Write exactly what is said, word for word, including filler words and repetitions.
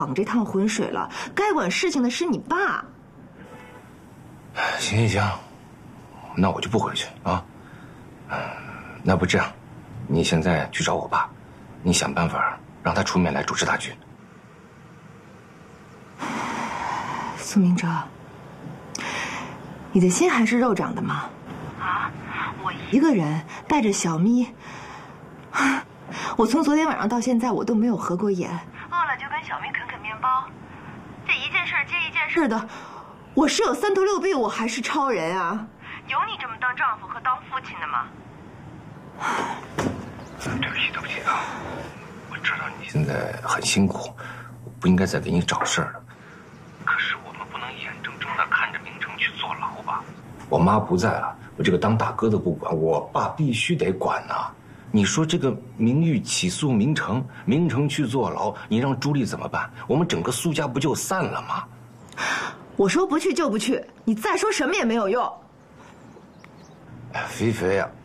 淌这趟浑水了，该管事情的是你爸。 行行行，那我就不回去啊。嗯，那不这样，你现在去找我爸，你想办法让他出面来主持大局。 苏明哲，你的心还是肉长的吗？啊，我一个人带着小咪，我从昨天晚上到现在我都没有合过眼。饿了就跟小咪啃啃面包，这一件事接一件事的，我是有三头六臂，我还是超人啊！有你这么当丈夫和当父亲的吗？ 对不起，对不起啊！我知道你现在很辛苦，我不应该再给你找事儿了。可是我们不能眼睁睁地看着明成去坐牢吧？我妈不在了，我这个当大哥的不管，我爸必须得管呐。你说这个明玉起诉明成，明成去坐牢，你让朱莉怎么办？我们整个苏家不就散了吗？ 我说不去就不去，你再说什么也没有用。 哎，菲菲啊！